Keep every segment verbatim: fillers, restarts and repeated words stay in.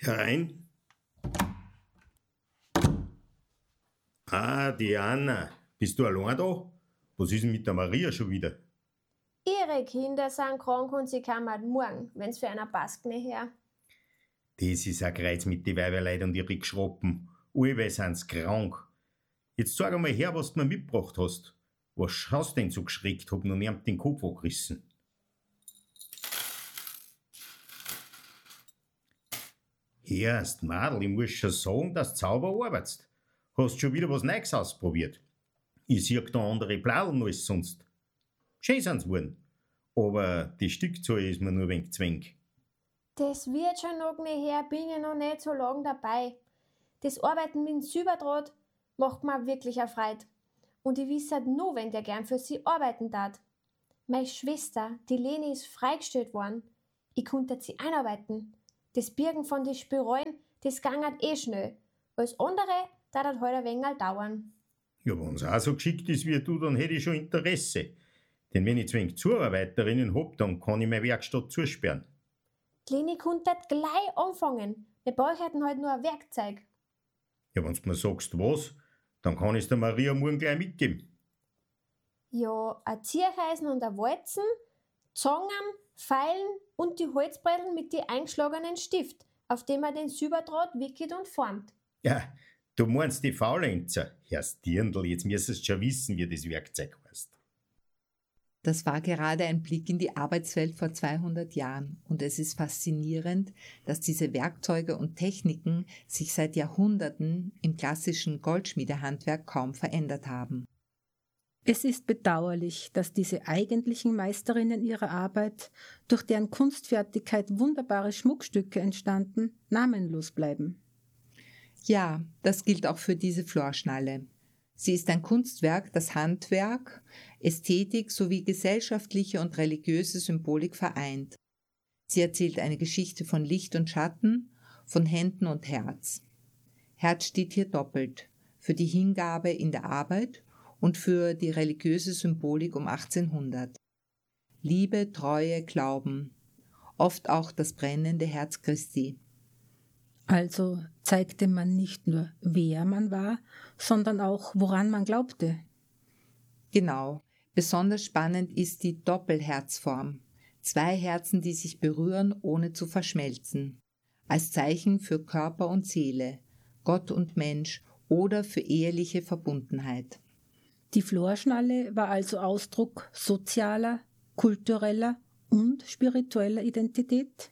Herein. Ah, Diana, bist du allein da? Was ist denn mit der Maria schon wieder? Ihre Kinder sind krank und sie kommen morgen, wenn's für einer passt, nicht her. Das ist ein Kreuz mit die Weiberleid und ihre Geschroppen. Alle sind's krank. Jetzt sag einmal her, was du mir mitgebracht hast. Was hast du denn so geschreckt? Hab noch niemand den Kopf angerissen. Erst, Madel, ich muss schon sagen, dass du sauber arbeitest. Hast schon wieder was Neues ausprobiert. Ich sehe da andere Blauen als sonst. Schön sind's geworden. Aber die Stückzahl ist mir nur ein wenig zwäng. Das wird schon noch nicht her, bin ich noch nicht so lange dabei. Das Arbeiten mit dem Silberdraht macht mir wirklich erfreut. Und ich wisse nur, wenn der gern für sie arbeiten tat. Meine Schwester, die Leni, ist freigestellt worden. Ich konnte sie einarbeiten. Das Birgen von den Spiralen, das gangert eh schnell. Als andere, da das halt ein wenig dauern. Ja, wenn's auch so geschickt ist wie du, dann hätte ich schon Interesse. Denn wenn ich zwingend Zuarbeiterinnen hab, dann kann ich meine Werkstatt zusperren. Die Leni konnte gleich anfangen. Wir brauchen halt nur ein Werkzeug. Ja, wenn's mir sagst, was, dann kann ich's der Maria morgen gleich mitgeben. Ja, ein Ziercheisen und ein Walzen, Zangen, Pfeilen und die Holzbretteln mit die eingeschlagenen Stift, auf dem man den Silberdraht wickelt und formt. Ja, du meinst die Faulenzer. Herr Stirndl, jetzt müsstest du schon wissen, wie das Werkzeug heißt. Das war gerade ein Blick in die Arbeitswelt vor zweihundert Jahren und es ist faszinierend, dass diese Werkzeuge und Techniken sich seit Jahrhunderten im klassischen Goldschmiedehandwerk kaum verändert haben. Es ist bedauerlich, dass diese eigentlichen Meisterinnen ihrer Arbeit, durch deren Kunstfertigkeit wunderbare Schmuckstücke entstanden, namenlos bleiben. Ja, das gilt auch für diese Florschnalle. Sie ist ein Kunstwerk, das Handwerk, Ästhetik sowie gesellschaftliche und religiöse Symbolik vereint. Sie erzählt eine Geschichte von Licht und Schatten, von Händen und Herz. Herz steht hier doppelt, für die Hingabe in der Arbeit und für die religiöse Symbolik um achtzehnhundert. Liebe, Treue, Glauben, oft auch das brennende Herz Christi. Also zeigte man nicht nur, wer man war, sondern auch, woran man glaubte. Genau. Besonders spannend ist die Doppelherzform. Zwei Herzen, die sich berühren, ohne zu verschmelzen. Als Zeichen für Körper und Seele, Gott und Mensch oder für eheliche Verbundenheit. Die Florschnalle war also Ausdruck sozialer, kultureller und spiritueller Identität?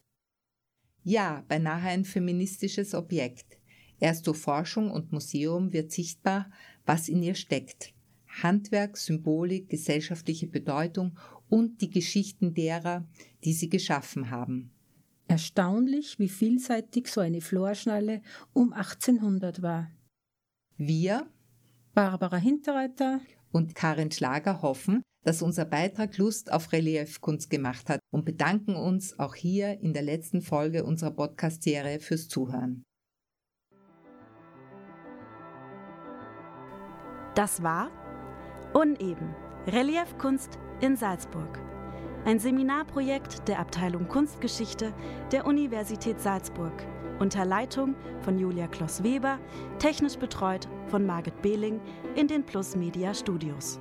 Ja, beinahe ein feministisches Objekt. Erst durch Forschung und Museum wird sichtbar, was in ihr steckt. Handwerk, Symbolik, gesellschaftliche Bedeutung und die Geschichten derer, die sie geschaffen haben. Erstaunlich, wie vielseitig so eine Florschnalle um achtzehnhundert war. Wir, Barbara Hinterreiter und Karin Schlager, hoffen, dass unser Beitrag Lust auf Reliefkunst gemacht hat und bedanken uns auch hier in der letzten Folge unserer Podcast-Serie fürs Zuhören. Das war Uneben, Reliefkunst in Salzburg. Ein Seminarprojekt der Abteilung Kunstgeschichte der Universität Salzburg unter Leitung von Julia Kloss-Weber, technisch betreut von Margit Behling in den Plus Media Studios.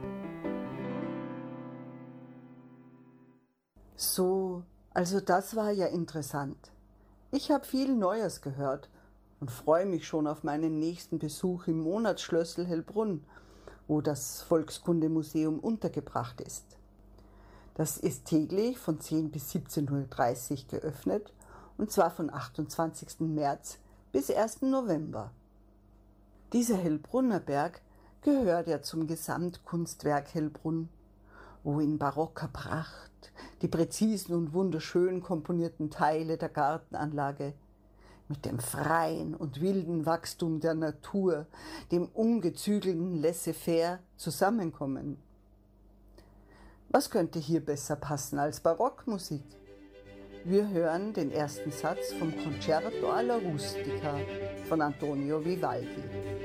So, also das war ja interessant. Ich habe viel Neues gehört und freue mich schon auf meinen nächsten Besuch im Monatsschlössl Hellbrunn, wo das Volkskundemuseum untergebracht ist. Das ist täglich von zehn bis siebzehn Uhr dreißig geöffnet, und zwar von achtundzwanzigsten März bis ersten November. Dieser Hellbrunner Berg gehört ja zum Gesamtkunstwerk Hellbrunn, wo in barocker Pracht die präzisen und wunderschön komponierten Teile der Gartenanlage mit dem freien und wilden Wachstum der Natur, dem ungezügelten Laissez-faire zusammenkommen. Was könnte hier besser passen als Barockmusik? Wir hören den ersten Satz vom Concerto alla Rustica von Antonio Vivaldi.